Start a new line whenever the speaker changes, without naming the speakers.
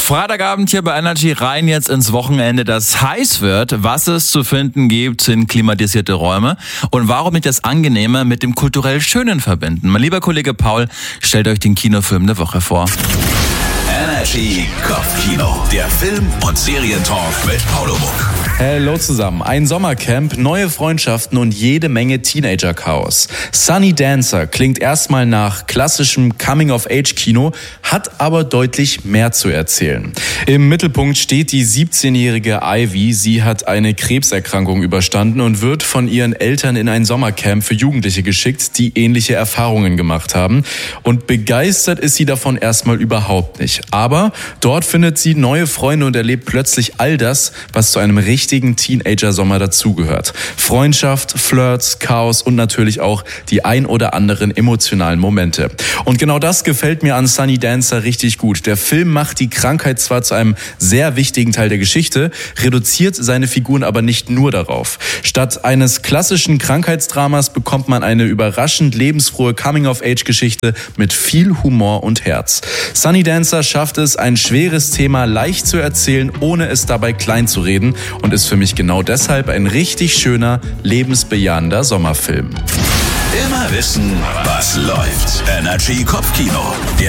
Freitagabend hier bei Energy rein jetzt ins Wochenende, das heiß wird. Was es zu finden gibt, sind klimatisierte Räume. Und warum nicht das Angenehme mit dem kulturell Schönen verbinden? Mein lieber Kollege Paul stellt euch den Kinofilm der Woche vor.
Energy Kopfkino, der Film- und Serientalk mit Paulo Muck.
Hallo zusammen, ein Sommercamp, neue Freundschaften und jede Menge Teenager-Chaos. Sunny Dancer klingt erstmal nach klassischem Coming-of-Age-Kino, hat aber deutlich mehr zu erzählen. Im Mittelpunkt steht die 17-jährige Ivy. Sie hat eine Krebserkrankung überstanden und wird von ihren Eltern in ein Sommercamp für Jugendliche geschickt, die ähnliche Erfahrungen gemacht haben. Und begeistert ist sie davon erstmal überhaupt nicht. Aber dort findet sie neue Freunde und erlebt plötzlich all das, was zu einem richtigen Teenager-Sommer dazugehört. Freundschaft, Flirts, Chaos und natürlich auch die ein oder anderen emotionalen Momente. Und genau das gefällt mir an Sunny Dancer richtig gut. Der Film macht die Krankheit zwar zu einem sehr wichtigen Teil der Geschichte, reduziert seine Figuren aber nicht nur darauf. Statt eines klassischen Krankheitsdramas bekommt man eine überraschend lebensfrohe Coming-of-Age-Geschichte mit viel Humor und Herz. Sunny Dancer schafft es, ein schweres Thema leicht zu erzählen, ohne es dabei klein zu reden, und ist für mich genau deshalb ein richtig schöner, lebensbejahender Sommerfilm.
Immer wissen, was läuft. Energy Kopfkino.